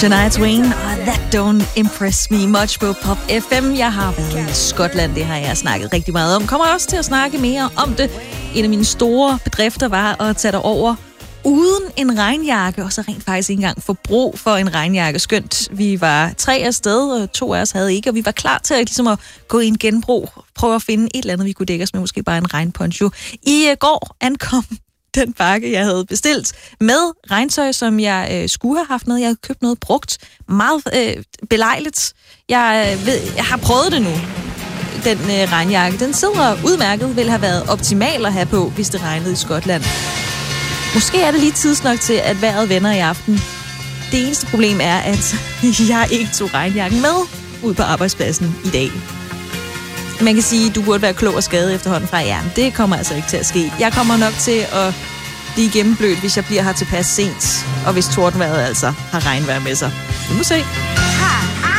Shania Twain og That Don't Impress Me Much på Pop FM. Jeg har været i Skotland, det har jeg snakket rigtig meget om. Kommer også til at snakke mere om det. En af mine store bedrifter var at tage derover uden en regnjakke, og så rent faktisk ikke engang få brug for en regnjakke. Skønt vi var 3 afsted, og 2 af os havde ikke, og vi var klar til ligesom at gå i en genbrug, prøve at finde et eller andet, vi kunne dække os med, måske bare en regnponcho. I går ankom den pakke, jeg havde bestilt med regntøj, som jeg skulle have haft med. Jeg havde købt noget brugt. Meget belejligt. Jeg har prøvet det nu. Den regnjakke, den sidder udmærket. Ville have været optimal at have på, hvis det regnede i Skotland. Måske er det lige tids nok til, at vejret vender i aften. Det eneste problem er, at jeg ikke tog regnjakken med ud på arbejdspladsen i dag. Man kan sige, at du burde være klog og skade efterhånden fra hjernen. Det kommer altså ikke til at ske. Jeg kommer nok til at blive gennemblødt, hvis jeg bliver her tilpas sent. Og hvis tordenvejret altså har regnvejr med sig. Vi må se.